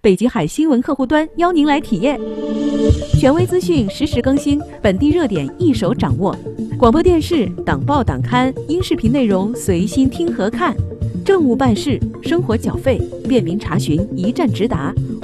北极海新闻客户端邀您来体验。权威资讯实时更新，本地热点一手掌握。广播电视、党报党刊、音视频内容随心听和看。政务办事、生活缴费，便民查询，一站直达。